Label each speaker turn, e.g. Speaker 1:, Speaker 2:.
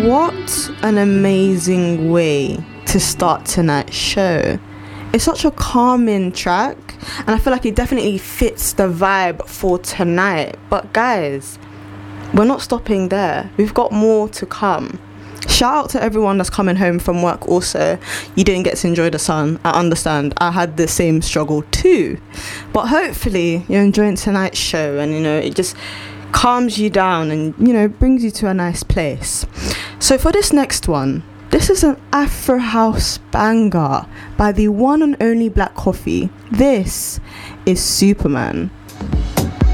Speaker 1: What an amazing way to start tonight's show. It's such a calming track, and I feel like it definitely fits the vibe for tonight. But guys, we're not stopping there. We've got more to come. Shout out to everyone that's coming home from work also. You didn't get to enjoy the sun. I understand. I had the same struggle too. But hopefully you're enjoying tonight's show, and it just calms you down and brings you to a nice place. So for this next one, this is an Afro House banger by the one and only Black Coffee. This is Superman.